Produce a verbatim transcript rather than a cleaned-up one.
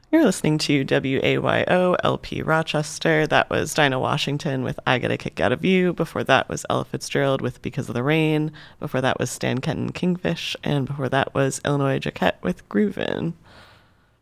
You're listening to W A Y O L P Rochester. That was Dinah Washington with I Get a Kick Out of You. Before that was Ella Fitzgerald with Because of the Rain. Before that was Stan Kenton Kingfish. And before that was Illinois Jacquette with Groovin'.